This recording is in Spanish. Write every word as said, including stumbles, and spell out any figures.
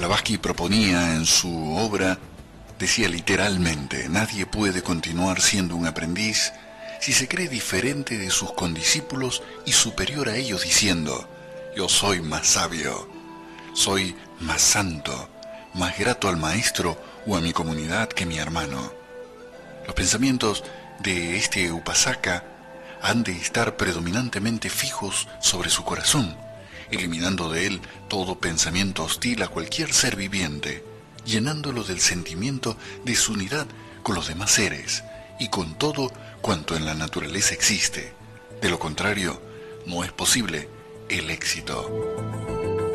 Blavatsky proponía en su obra, decía literalmente: nadie puede continuar siendo un aprendiz si se cree diferente de sus condiscípulos y superior a ellos, diciendo: yo soy más sabio, soy más santo, más grato al maestro o a mi comunidad que mi hermano. Los pensamientos de este Upasaka han de estar predominantemente fijos sobre su corazón, eliminando de él todo pensamiento hostil a cualquier ser viviente, llenándolo del sentimiento de su unidad con los demás seres y con todo cuanto en la naturaleza existe. De lo contrario, no es posible el éxito.